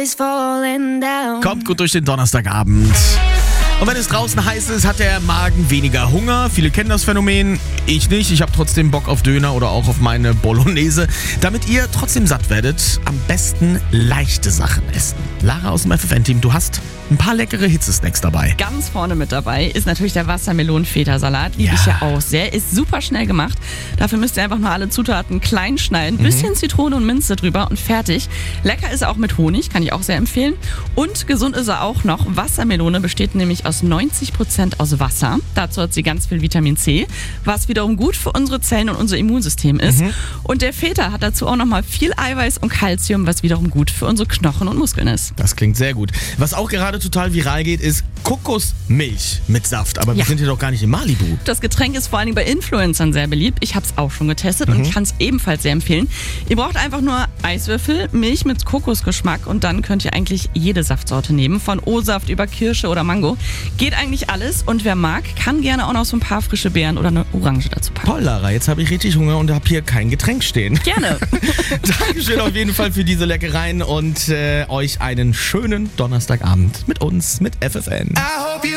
is falling down. Kommt gut durch den Donnerstagabend. Und wenn es draußen heiß ist, hat der Magen weniger Hunger. Viele kennen das Phänomen. Ich nicht. Ich habe trotzdem Bock auf Döner oder auch auf meine Bolognese. Damit ihr trotzdem satt werdet, am besten leichte Sachen essen. Lara aus dem FFN-Team, du hast ein paar leckere Hitzesnacks dabei. Ganz vorne mit dabei ist natürlich der Wassermelonen-Feta-Salat. Liebe ich ja auch sehr. Ist super schnell gemacht. Dafür müsst ihr einfach nur alle Zutaten klein schneiden. Bisschen Zitrone und Minze drüber und fertig. Lecker ist er auch mit Honig, kann ich auch sehr empfehlen. Und gesund ist er auch noch. Wassermelone besteht nämlich aus 90% aus Wasser. Dazu hat sie ganz viel Vitamin C, was wiederum gut für unsere Zellen und unser Immunsystem ist. Und der Feta hat dazu auch nochmal viel Eiweiß und Kalzium, was wiederum gut für unsere Knochen und Muskeln ist. Das klingt sehr gut. Was auch gerade total viral geht, ist Kokosmilch mit Saft. Aber wir sind hier doch gar nicht in Malibu. Das Getränk ist vor allem bei Influencern sehr beliebt. Ich habe es auch schon getestet und kann es ebenfalls sehr empfehlen. Ihr braucht einfach nur Eiswürfel, Milch mit Kokosgeschmack und dann könnt ihr eigentlich jede Saftsorte nehmen. Von O-Saft über Kirsche oder Mango. Geht eigentlich alles und wer mag, kann gerne auch noch so ein paar frische Beeren oder eine Orange dazu packen. Toll, Lara, jetzt habe ich richtig Hunger und habe hier kein Getränk stehen. Gerne. Dankeschön auf jeden Fall für diese Leckereien und euch einen schönen Donnerstagabend mit uns, mit FFN.